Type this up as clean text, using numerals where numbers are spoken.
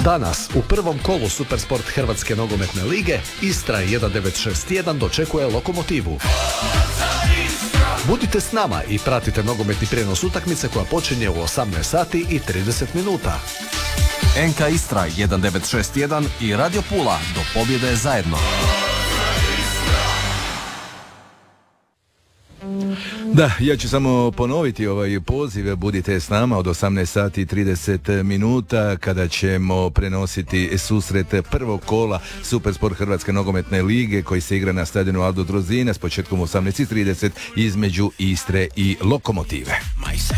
Danas u prvom kolu Supersport Hrvatske nogometne lige Istra 1961 dočekuje Lokomotivu. Budite s nama i pratite nogometni prijenos utakmice koja počinje u 18 sati i 30 minuta. NK Istra 1961 i Radio Pula do pobjede zajedno. Da, ja ću samo ponoviti ovaj poziv, budite s nama od 18 sati i 30 minuta kada ćemo prenositi susret prvog kola Supersport Hrvatske nogometne lige koji se igra na stadionu Aldo Drozina s početkom u 18:30 između Istre i Lokomotive.